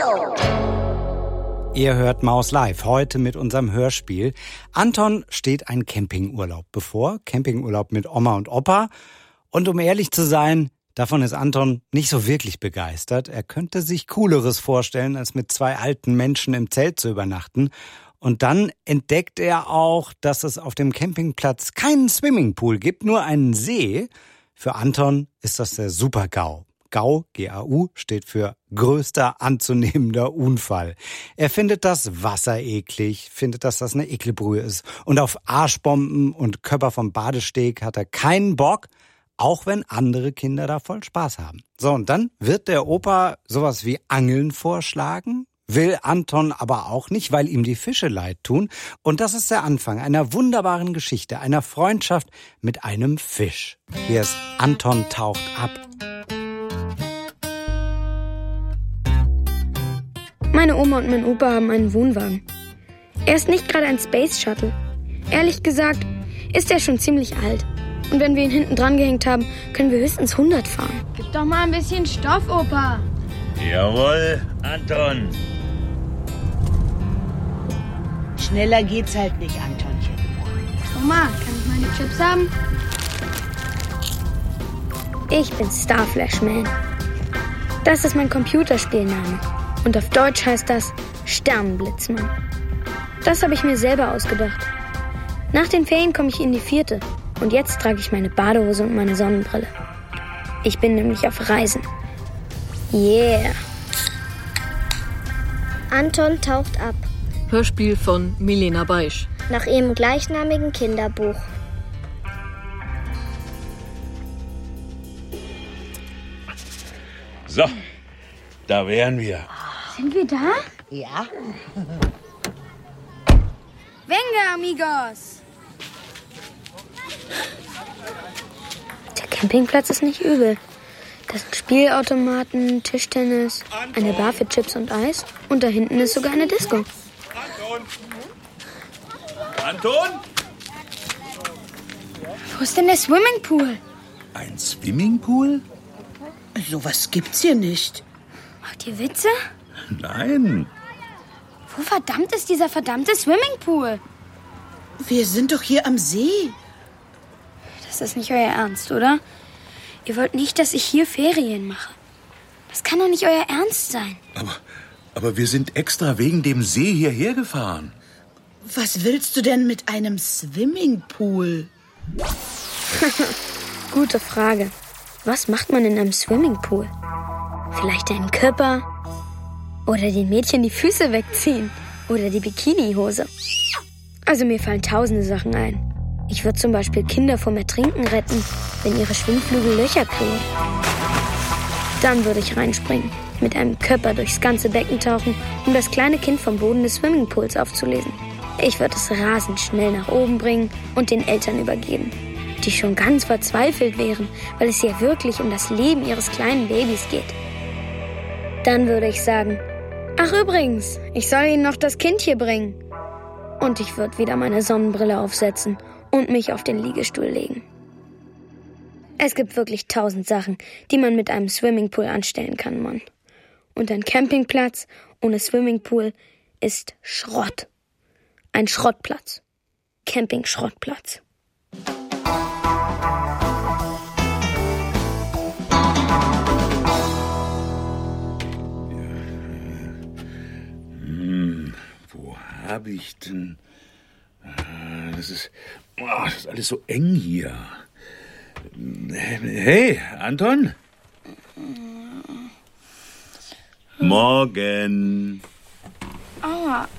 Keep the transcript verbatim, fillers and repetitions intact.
Radio. Ihr hört Maus Live, heute mit unserem Hörspiel. Anton steht ein Campingurlaub bevor, Campingurlaub mit Oma und Opa. Und um ehrlich zu sein, davon ist Anton nicht so wirklich begeistert. Er könnte sich Cooleres vorstellen, als mit zwei alten Menschen im Zelt zu übernachten. Und dann entdeckt er auch, dass es auf dem Campingplatz keinen Swimmingpool gibt, nur einen See. Für Anton ist das der Super-GAU. GAU, G A U, steht für größter anzunehmender Unfall. Er findet das Wasser eklig, findet, dass das eine Ekelbrühe ist. Und auf Arschbomben und Körper vom Badesteg hat er keinen Bock, auch wenn andere Kinder da voll Spaß haben. So, und dann wird der Opa sowas wie Angeln vorschlagen, will Anton aber auch nicht, weil ihm die Fische leid tun. Und das ist der Anfang einer wunderbaren Geschichte, einer Freundschaft mit einem Fisch. Hier ist Anton taucht ab. Meine Oma und mein Opa haben einen Wohnwagen. Er ist nicht gerade ein Space Shuttle. Ehrlich gesagt ist er schon ziemlich alt. Und wenn wir ihn hinten dran gehängt haben, können wir höchstens hundert fahren. Gib doch mal ein bisschen Stoff, Opa. Jawohl, Anton. Schneller geht's halt nicht, Antonchen. Oma, kann ich meine Chips haben? Ich bin Starflash-Man. Das ist mein Computerspielname. Und auf Deutsch heißt das Sternenblitzmann. Das habe ich mir selber ausgedacht. Nach den Ferien komme ich in die vierte. Und jetzt trage ich meine Badehose und meine Sonnenbrille. Ich bin nämlich auf Reisen. Yeah. Anton taucht ab. Hörspiel von Milena Beisch. Nach ihrem gleichnamigen Kinderbuch. So, da wären wir. Sind wir da? Ja. Venga, amigos. Der Campingplatz ist nicht übel. Da sind Spielautomaten, Tischtennis, eine Bar für Chips und Eis und da hinten ist sogar eine Disco. Anton! Anton? Wo ist denn der Swimmingpool? Ein Swimmingpool? Sowas gibt's hier nicht. Macht ihr Witze? Nein. Wo verdammt ist dieser verdammte Swimmingpool? Wir sind doch hier am See. Das ist nicht euer Ernst, oder? Ihr wollt nicht, dass ich hier Ferien mache. Das kann doch nicht euer Ernst sein. Aber, aber wir sind extra wegen dem See hierher gefahren. Was willst du denn mit einem Swimmingpool? Gute Frage. Was macht man in einem Swimmingpool? Vielleicht einen Körper? Oder den Mädchen die Füße wegziehen? Oder die Bikinihose? Also mir fallen tausende Sachen ein. Ich würde zum Beispiel Kinder vom Ertrinken retten, wenn ihre Schwimmflügel Löcher kriegen. Dann würde ich reinspringen, mit einem Körper durchs ganze Becken tauchen, um das kleine Kind vom Boden des Swimmingpools aufzulesen. Ich würde es rasend schnell nach oben bringen und den Eltern übergeben, die schon ganz verzweifelt wären, weil es ja wirklich um das Leben ihres kleinen Babys geht. Dann würde ich sagen, ach übrigens, ich soll Ihnen noch das Kind hier bringen. Und ich würde wieder meine Sonnenbrille aufsetzen und mich auf den Liegestuhl legen. Es gibt wirklich tausend Sachen, die man mit einem Swimmingpool anstellen kann, Mann. Und ein Campingplatz ohne Swimmingpool ist Schrott. Ein Schrottplatz. Camping-Schrottplatz. Hm, wo habe ich denn... Das ist, oh, das ist alles so eng hier. Hey, Anton? Morgen. Aua,